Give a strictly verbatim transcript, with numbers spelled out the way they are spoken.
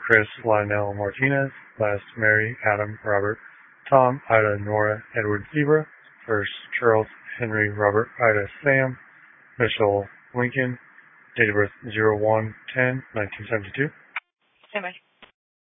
Chris Lionel Martinez. Last, Mary Adam Robert Tom Ida Nora Edward Zebra. First, Charles Henry Robert Ida Sam Mitchell Lincoln. Date of birth zero one ten nineteen seventy two. Stand by.